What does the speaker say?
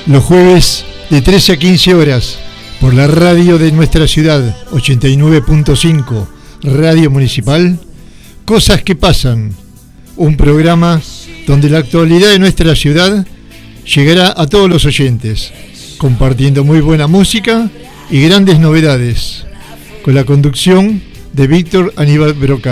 Los jueves de 13 a 15 horas por la radio de nuestra ciudad, 89.5, Radio Municipal, Cosas que Pasan, un programa donde la actualidad de nuestra ciudad llegará a todos los oyentes, compartiendo muy buena música y grandes novedades, con la conducción de Víctor Aníbal Broca.